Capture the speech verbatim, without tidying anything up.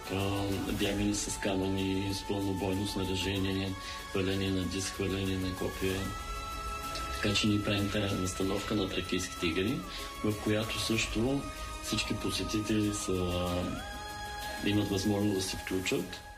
бягане с камъни, с пълнобойно снаряжение, хвърляне на диск, хвърляне на копия. Така че ние правим тази настановка на тракийските игри, в която също всички посетители са, имат възможност да се включат